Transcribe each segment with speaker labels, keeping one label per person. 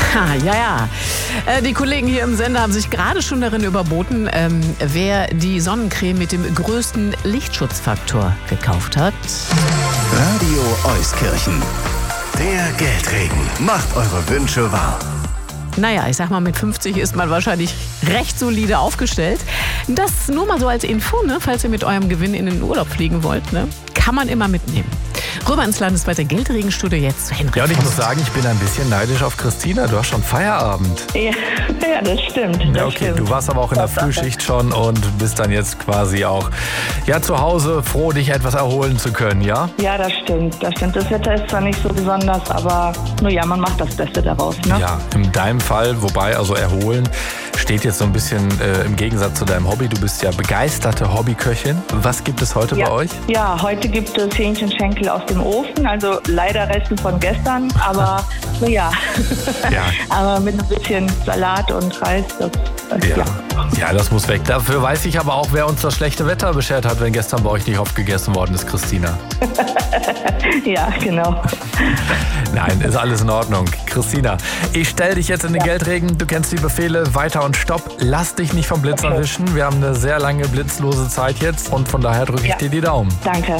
Speaker 1: Ja. Die Kollegen hier im Sender haben sich gerade schon darin überboten, wer die Sonnencreme mit dem größten Lichtschutzfaktor gekauft hat.
Speaker 2: Radio Euskirchen. Der Geldregen macht eure Wünsche wahr.
Speaker 1: Naja, ich sag mal, mit 50 ist man wahrscheinlich recht solide aufgestellt. Das nur mal so als Info, ne? Falls ihr mit eurem Gewinn in den Urlaub fliegen wollt, ne? Kann man immer mitnehmen. Rüber ins landesweite Geldregenstudio jetzt zu Henrik.
Speaker 3: Ja, und ich muss sagen, ich bin ein bisschen neidisch auf Christina. Du hast schon Feierabend.
Speaker 4: Ja, das stimmt.
Speaker 3: Ja, okay, du warst aber auch in der Frühschicht schon und bist dann jetzt quasi auch zu Hause froh, dich etwas erholen zu können, ja?
Speaker 4: Ja, das stimmt. Das Wetter ist zwar nicht so besonders, aber nur ja, man macht das Beste daraus, ne?
Speaker 3: Ja, in deinem Fall, wobei also erholen steht jetzt so ein bisschen im Gegensatz zu deinem Hobby. Du bist ja begeisterte Hobbyköchin. Was gibt es heute bei euch?
Speaker 4: Ja, heute gibt es Hähnchenschenkel aus dem Ofen, also leider Resten von gestern, aber ja. Aber mit ein bisschen Salat und Reis,
Speaker 3: Ja, das muss weg. Dafür weiß ich aber auch, wer uns das schlechte Wetter beschert hat, wenn gestern bei euch nicht aufgegessen worden ist, Christina.
Speaker 4: Ja, genau.
Speaker 3: Nein, ist alles in Ordnung. Christina, ich stelle dich jetzt in den Geldregen. Du kennst die Befehle Weiter und Stopp. Lass dich nicht vom Blitz erwischen. Wir haben eine sehr lange blitzlose Zeit jetzt und von daher drücke ich dir die Daumen.
Speaker 4: Danke.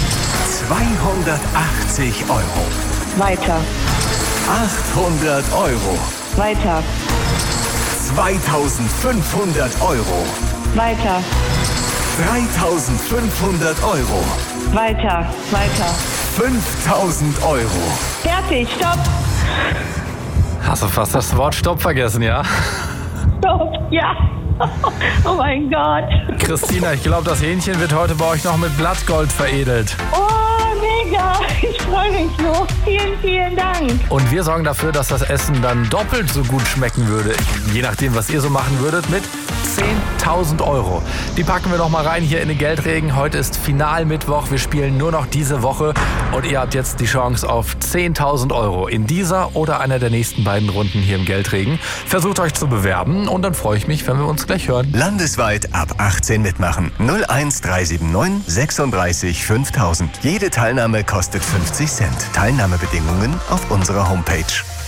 Speaker 2: 280 Euro.
Speaker 4: Weiter.
Speaker 2: 800 Euro.
Speaker 4: Weiter.
Speaker 2: 2500 Euro.
Speaker 4: Weiter.
Speaker 2: 3500 Euro.
Speaker 4: Weiter.
Speaker 2: 5000 Euro.
Speaker 4: Fertig, stopp.
Speaker 3: Hast du fast das Wort Stopp vergessen, ja?
Speaker 4: Stopp, ja. Oh mein Gott.
Speaker 3: Christina, ich glaube, das Hähnchen wird heute bei euch noch mit Blattgold veredelt.
Speaker 4: Oh, mega. Ich freue mich so. Vielen, vielen Dank.
Speaker 3: Und wir sorgen dafür, dass das Essen dann doppelt so gut schmecken würde. Je nachdem, was ihr so machen würdet, mit 10.000 Euro. Die packen wir noch mal rein hier in den Geldregen. Heute ist Finalmittwoch. Wir spielen nur noch diese Woche. Und ihr habt jetzt die Chance auf 10.000 Euro in dieser oder einer der nächsten beiden Runden hier im Geldregen. Versucht euch zu bewerben und dann freue ich mich, wenn wir uns gleich hören.
Speaker 2: Landesweit ab 18 mitmachen. 01379 36 5000. Jede Teilnahme kostet 50 Cent. Teilnahmebedingungen auf unserer Homepage.